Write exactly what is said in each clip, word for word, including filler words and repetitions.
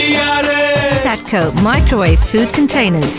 किया रे। Satco Microwave Food Containers.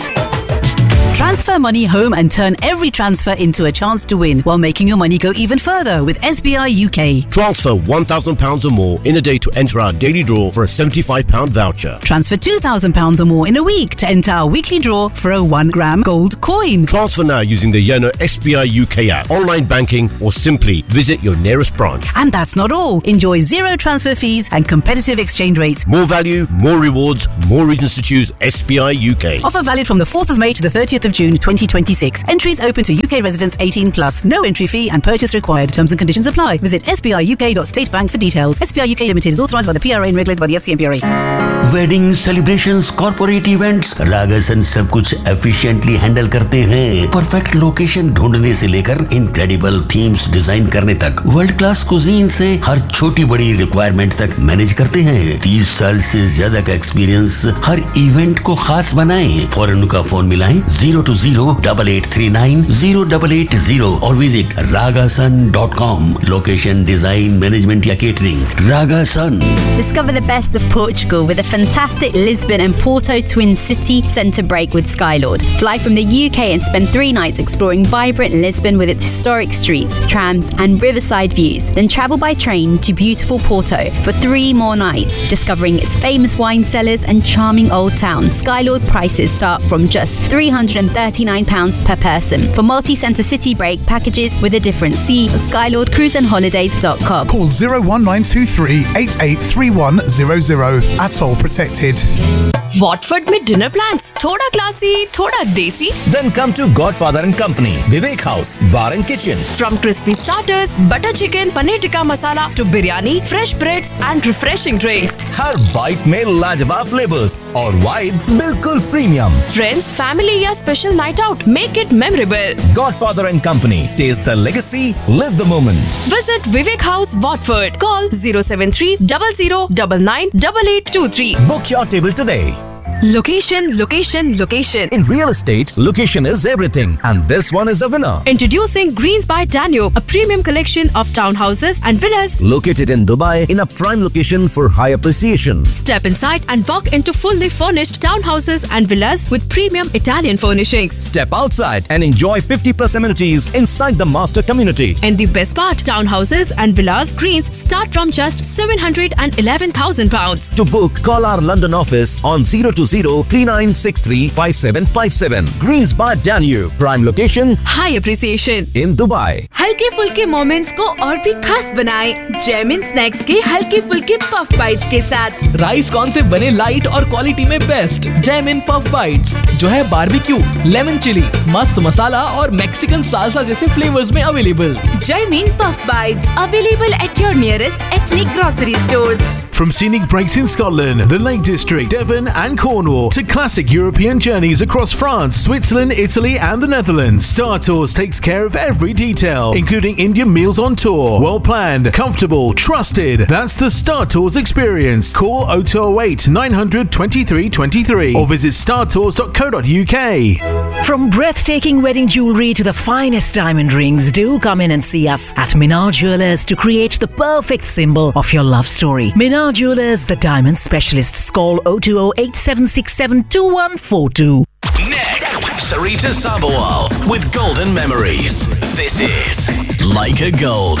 Transfer money home and turn every transfer into a chance to win while making your money go even further with S B I U K. Transfer one thousand pounds or more in a day to enter our daily draw for a seventy-five pound voucher. Transfer two thousand pounds or more in a week to enter our weekly draw for a one gram gold coin. Transfer now using the Yono S B I U K app, online banking, or simply visit your nearest branch. And that's not all. Enjoy zero transfer fees and competitive exchange rates. More value, more rewards, more reasons to choose S B I U K. Offer valid from the fourth of May to the thirtieth of June twenty twenty-six. Entries open to U K residents eighteen plus. No entry fee and purchase required. Terms and conditions apply. Visit S B I U K dot state bank for details. S B I U K Limited is authorised by the P R A and regulated by the F C M P R A. Wedding celebrations, corporate events, Ragasan सब कुछ efficiently handle करते हैं. Perfect location ढूंढने से लेकर incredible themes design करने तक, world class cuisine से हर छोटी बड़ी requirement तक मैनेज करते हैं. तीस साल से ज्यादा का एक्सपीरियंस हर इवेंट को खास बनाएं. फौरन का फोन मिलाएं zero two zero eight eight three nine zero eight eight zero और visit ragasan dot com. Location, design, management या catering. Ragasan. Discover the best of Portugal with a fantastic Lisbon and Porto Twin City Centre break with Skylord. Fly from the U K and spend three nights exploring vibrant Lisbon with its historic streets, trams and riverside views. Then travel by train to beautiful Porto for three more nights, discovering its famous wine cellars and charming old town. Skylord prices start from just three hundred thirty-nine pounds per person. For multi-centre city break packages with a difference, see skylord cruise and holidays dot com. Call zero one nine two three eight eight three one zero zero. Atoll protected. Watford में dinner plans? थोड़ा classy, थोड़ा desi? Then come to Godfather and Company, Vivek House, Bar and Kitchen. From crispy starters, butter chicken, paneer tikka masala to biryani, fresh breads and refreshing drinks. Her bite में लाजवाब flavors और vibe बिल्कुल premium. Friends, family या special night out, make it memorable. Godfather and Company, taste the legacy, live the moment. Visit Vivek House, Watford. Call zero seven three zero zero nine nine eight eight two three. Book your table today. Location, location, location. In real estate, location is everything, and this one is a winner. Introducing Greens by Danube, a premium collection of townhouses and villas located in Dubai in a prime location for high appreciation. Step inside and walk into fully furnished townhouses and villas with premium Italian furnishings. Step outside and enjoy fifty plus amenities inside the master community. And the best part, townhouses and villas Greens start from just seven hundred eleven thousand pounds. To book, call our London office on zero two zero three nine six three five seven five seven. Greens by Danube, prime location, high appreciation in Dubai. हल्के फुल्के moments को और भी खास बनाएं Jaimin snacks के हल्के फुल्के पफ बाइट्स के साथ. राइस कॉर्न से बने लाइट और क्वालिटी में बेस्ट जैमिन पफ बाइट्स, जो है बारबेक्यू, लेमन चिली, मस्त मसाला और मैक्सिकन सालसा जैसे फ्लेवर्स में available. Jaimin puff bytes available at your nearest ethnic grocery stores. From scenic breaks in Scotland, the Lake District, Devon and Cornwall to classic European journeys across France, Switzerland, Italy and the Netherlands, Star Tours takes care of every detail, including Indian meals on tour. Well planned, comfortable, trusted. That's the Star Tours experience. Call oh two oh eight nine hundred twenty-three twenty-three or visit star tours dot co dot uk. From breathtaking wedding jewellery to the finest diamond rings, do come in and see us at Minar Jewellers to create the perfect symbol of your love story. Minar Jewellers, the diamond specialists. Call oh two oh eight seven six seven two one four two. Next, Sarita Sabawal with Golden Memories. This is Leica Gold.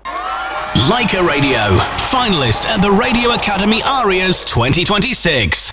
Leica Radio, finalist at the Radio Academy Arias twenty twenty-six.